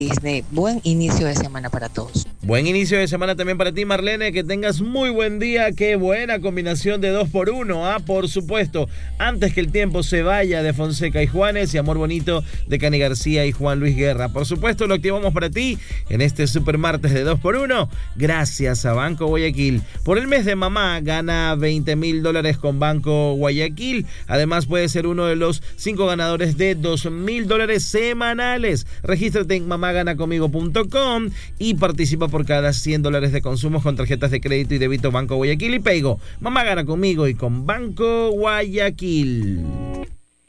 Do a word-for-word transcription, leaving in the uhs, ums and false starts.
Disney. Buen inicio de semana para todos. Buen inicio de semana también para ti, Marlene, que tengas muy buen día. Qué buena combinación de dos por uno, ¿ah? Por supuesto, Antes que el tiempo se vaya, de Fonseca y Juanes, y Amor Bonito de Cani García y Juan Luis Guerra. Por supuesto, lo activamos para ti en este super martes de dos por uno, gracias a Banco Guayaquil. Por el mes de mamá, gana veinte mil dólares con Banco Guayaquil. Además, puede ser uno de los cinco ganadores de dos mil dólares semanales. Regístrate en mamá gana conmigo punto com y participa por cada cien dólares de consumos con tarjetas de crédito y débito Banco Guayaquil y Paygo. Mamá gana conmigo y con Banco Guayaquil.